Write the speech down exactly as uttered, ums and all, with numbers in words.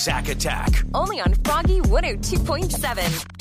Zack Attack. Only on Froggy one oh two point seven.